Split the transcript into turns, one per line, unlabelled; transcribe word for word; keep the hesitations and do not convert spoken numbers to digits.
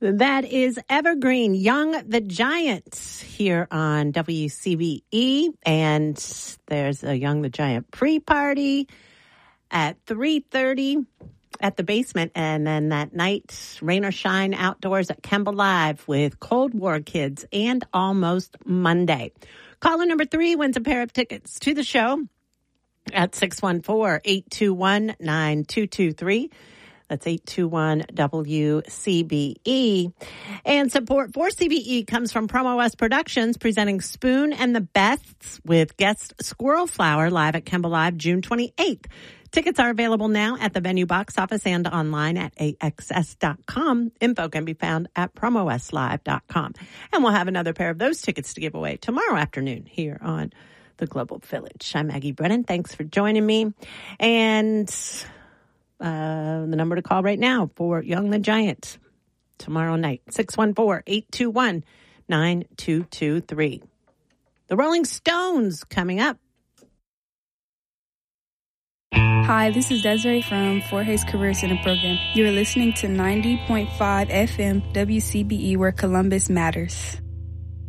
That is Evergreen, Young the Giant, here on W C B E. And there's a Young the Giant pre-party at three thirty at the basement. And then that night, rain or shine outdoors at Kemba Live with Cold War Kids and Almost Monday. Caller number three wins a pair of tickets to the show at six one four, eight two one, nine two two three. That's eight two one W C B E. And support for C B E comes from Promo West Productions, presenting Spoon and the Bests with guest Squirrel Flower live at Kemba Live June twenty-eighth. Tickets are available now at the venue box office and online at A X S dot com. Info can be found at promo west live dot com. And we'll have another pair of those tickets to give away tomorrow afternoon here on the Global Village. I'm Maggie Brennan. Thanks for joining me. And Uh, the number to call right now for Young the Giant tomorrow night, six one four, eight two one, nine two two three. The Rolling Stones coming up.
Hi, this is Desiree from Fort Hays Career Center program. You are listening to ninety point five F M W C B E, where Columbus matters.